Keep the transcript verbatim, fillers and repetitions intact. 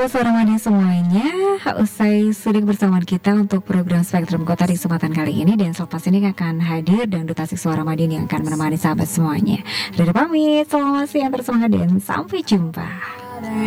Sahabat Suara Mania semuanya, usai sudah bersama kita untuk program Spektrum Kota di kesempatan kali ini, dan selepas ini akan hadir dan Duta Asik Suara Madiun yang akan menemani sahabat semuanya. Dari pamit, selamat siang, tersemangat dan sampai jumpa.